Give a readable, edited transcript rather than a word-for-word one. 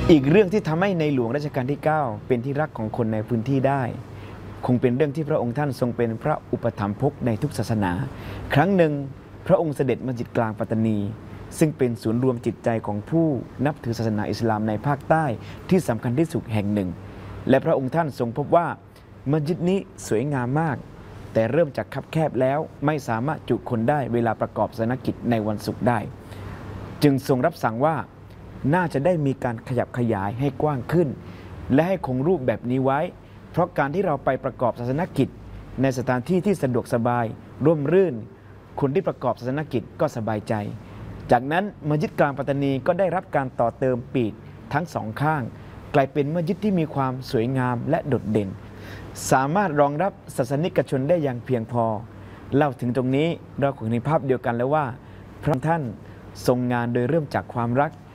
อีกเรื่องที่ทำให้ในหลวงรัชกาลที่ 9เป็นที่รักของคนในพื้นที่ได้คงเป็นเรื่องที่พระองค์ท่านทรงเป็นพระอุปถัมภกในทุกศาสนาครั้งหนึ่งพระองค์เสด็จมัสยิดกลางปัตตานีซึ่งเป็นศูนย์รวมจิตใจของผู้นับถือศาสนาอิสลามในภาคใต้ที่สำคัญที่สุดแห่งหนึ่งและพระองค์ท่านทรงพบว่ามัสยิดนี้สวยงามมากแต่เริ่มจากคับแคบแล้วไม่สามารถจุคนได้เวลาประกอบศาสนกิจในวันศุกร์ได้จึงทรงรับสั่งว่าน่าจะได้มีการขยับขยายให้กว้างขึ้นและให้คงรูปแบบนี้ไว้เพราะการที่เราไปประกอบศาสนกิจในสถานที่ที่สะดวกสบายร่มรื่นคนที่ประกอบศาสนกิจก็สบายใจจากนั้นมัสยิดกลางปัตตานีก็ได้รับการต่อเติมปีกทั้งสองข้างกลายเป็นมัสยิดที่มีความสวยงามและโดดเด่นสามารถรองรับศาสนิกชนได้อย่างเพียงพอเล่าถึงตรงนี้เราคงเห็นภาพเดียวกันแล้วว่าพระท่านทรงงานโดยเริ่มจากความรัก